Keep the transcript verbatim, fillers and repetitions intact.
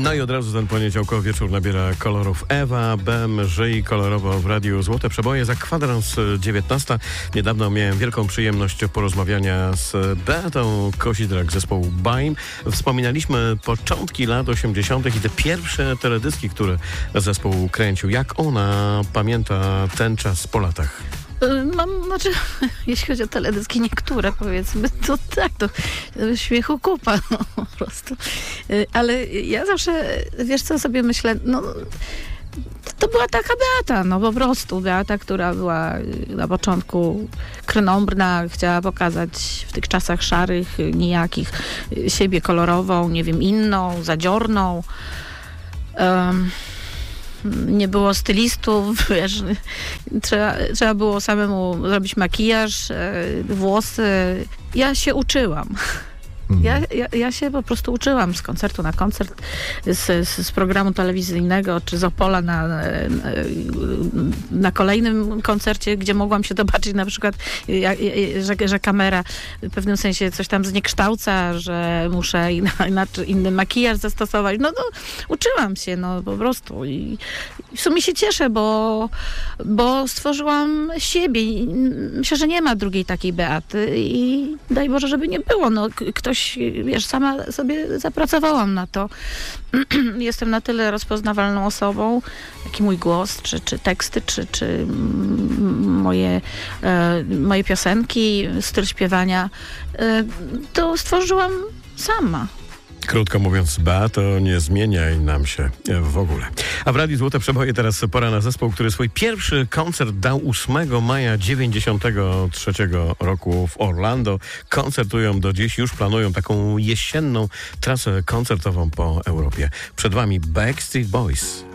No i od razu ten poniedziałkowy wieczór nabiera kolorów. Ewa Bem, żyj kolorowo w Radiu Złote Przeboje za kwadrans dziewiętnasta. Niedawno miałem wielką przyjemność porozmawiania z Beatą Kosidrak z zespołu Baim. Wspominaliśmy początki lat osiemdziesiątych i te pierwsze teledyski, które zespół kręcił. Jak ona pamięta ten czas po latach? Mam, znaczy, jeśli chodzi o teledyski, niektóre powiedzmy, to tak, to śmiechu kupa, no, po prostu. Ale ja zawsze, wiesz co, sobie myślę, no, to była taka Beata, no po prostu. Beata, która była na początku krnąbrna, chciała pokazać w tych czasach szarych, nijakich, siebie kolorową, nie wiem, inną, zadziorną. Um, Nie było stylistów, wiesz, trzeba, trzeba było samemu zrobić makijaż, włosy. Ja się uczyłam. Ja, ja, ja się po prostu uczyłam z koncertu na koncert, z, z, z programu telewizyjnego, czy z Opola na, na, na kolejnym koncercie, gdzie mogłam się zobaczyć na przykład, że, że kamera w pewnym sensie coś tam zniekształca, że muszę inaczej, inny makijaż zastosować. No, no uczyłam się, no po prostu. I, i w sumie się cieszę, bo, bo stworzyłam siebie. Myślę, że nie ma drugiej takiej Beaty i daj Boże, żeby nie było. No, ktoś wiesz, sama sobie zapracowałam na to. Jestem na tyle rozpoznawalną osobą, jak i mój głos, czy, czy teksty, czy, czy moje, e, moje piosenki, styl śpiewania, e, to stworzyłam sama. Krótko mówiąc, Beato, nie zmieniaj nam się w ogóle. A w Radiu Złote Przeboje teraz pora na zespół, który swój pierwszy koncert dał ósmego maja dziewięćdziesiątego trzeciego roku w Orlando. Koncertują do dziś, już planują taką jesienną trasę koncertową po Europie. Przed wami Backstreet Boys.